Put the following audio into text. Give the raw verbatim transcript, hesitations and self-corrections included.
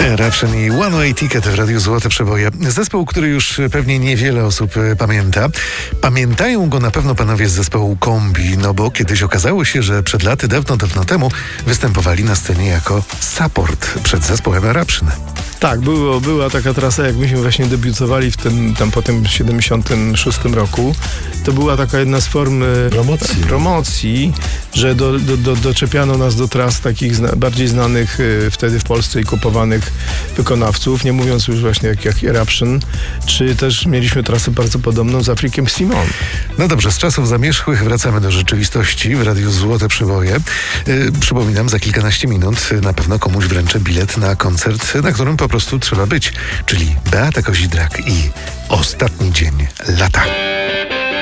Eruption i One Way Ticket w Radiu Złote Przeboje. Zespół, który już pewnie niewiele osób pamięta. Pamiętają go na pewno panowie z zespołu Kombi, no bo kiedyś okazało się, że przed laty, dawno, dawno temu występowali na scenie jako support przed zespołem Eruption. Tak, było, była taka trasa, jak myśmy właśnie debiutowali w tym, tam po tym siedemdziesiątym szóstym roku. To była taka jedna z form promocji, promocji że do, do, do, doczepiano nas do tras takich zna, bardziej znanych y, wtedy w Polsce i kupowanych wykonawców, nie mówiąc już właśnie jak, jak Eruption, czy też mieliśmy trasę bardzo podobną z Afrikiem Simon. No dobrze, z czasów zamierzchłych wracamy do rzeczywistości w Radiu Złote Przeboje. Yy, przypominam, za kilkanaście minut na pewno komuś wręczę bilet na koncert, na którym po prostu trzeba być, czyli Beata Kozidrak i Ostatni dzień lata.